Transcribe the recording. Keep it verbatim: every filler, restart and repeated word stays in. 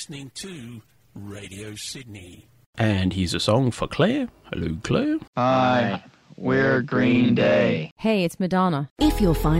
listening to Radio Sydney. And here's a song for Claire. Hello, Claire. Hi, we're Green Day. Hey, it's Madonna. If you're finding